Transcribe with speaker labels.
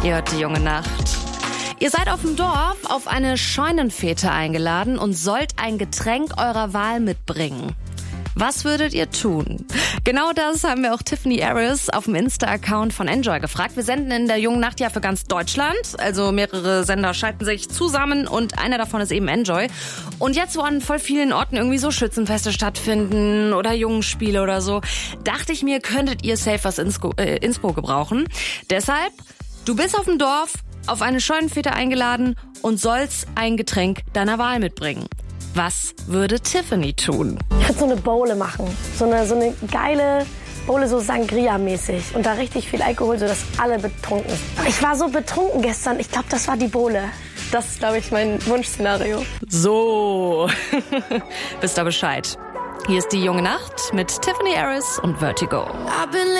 Speaker 1: Ihr hört die junge Nacht. Ihr seid auf dem Dorf auf eine Scheunenfete eingeladen und sollt ein Getränk eurer Wahl mitbringen. Was würdet ihr tun? Genau das haben wir auch Tiffany Harris auf dem Insta-Account von Enjoy gefragt. Wir senden in der jungen Nacht ja für ganz Deutschland. Also mehrere Sender schalten sich zusammen und einer davon ist eben Enjoy. Und jetzt, wo an voll vielen Orten irgendwie so Schützenfeste stattfinden oder Jungenspiele oder so, dachte ich mir, könntet ihr safe was Inspo gebrauchen. Deshalb, du bist auf dem Dorf, auf eine Scheunenfete eingeladen und sollst ein Getränk deiner Wahl mitbringen. Was würde Tiffany tun?
Speaker 2: Ich würde so eine Bowle machen. So eine geile Bowle, so Sangria-mäßig. Und da richtig viel Alkohol, sodass alle betrunken sind. Ich war so betrunken gestern. Ich glaube, das war die Bowle. Das ist, glaube ich, mein Wunschszenario.
Speaker 1: So, wisst ihr Bescheid. Hier ist die junge Nacht mit Tiffany Harris und Vertigo.